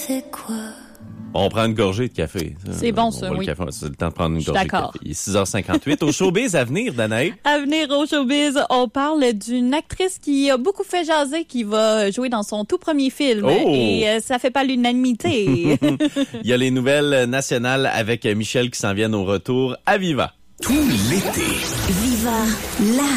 c'est quoi? On prend une gorgée de café. C'est bon, ça, oui. C'est le temps de prendre une gorgée de d'accord. café. Il est 6h58. Au showbiz à venir, Danae. À venir au showbiz, on parle d'une actrice qui a beaucoup fait jaser, qui va jouer dans son tout premier film. Oh! Et ça fait pas l'unanimité. Il y a les nouvelles nationales avec Michel qui s'en viennent au retour à Viva. Tout l'été. Viva la